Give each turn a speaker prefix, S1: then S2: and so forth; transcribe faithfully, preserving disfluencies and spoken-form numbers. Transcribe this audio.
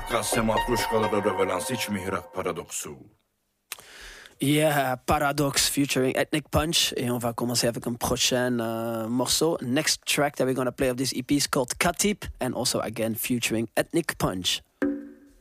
S1: Kasse matruşkalara revelans hiç mihrak paradoksu.
S2: Yeah, Paradox featuring Ethnic Punch. Et on va commencer avec un prochain uh, morceau. Next track that we're going to play of this E P is called Katip. And also again featuring Ethnic Punch.